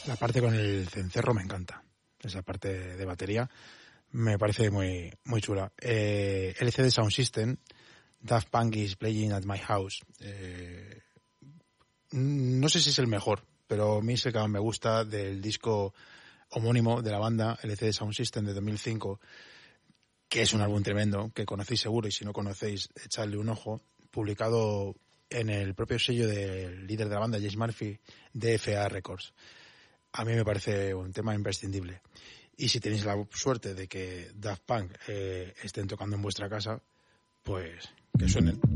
La parte con el cencerro me encanta. Esa parte de batería me parece muy, muy chula. LCD Sound System, Daft Punk is Playing at My House. No sé si es el mejor, pero a mí es el que más me gusta del disco homónimo de la banda, LCD Sound System de 2005, que es un álbum tremendo, que conocéis seguro, y si no conocéis, echadle un ojo, publicado en el propio sello del líder de la banda, James Murphy, DFA Records. A mí me parece un tema imprescindible. Y si tenéis la suerte de que Daft Punk estén tocando en vuestra casa, pues que suenen.